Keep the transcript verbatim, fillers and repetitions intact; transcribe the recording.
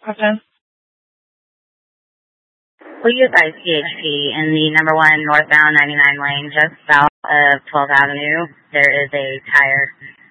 Okay. We use I C H P in the number one northbound ninety-nine lane just south of twelfth Avenue. There is a tire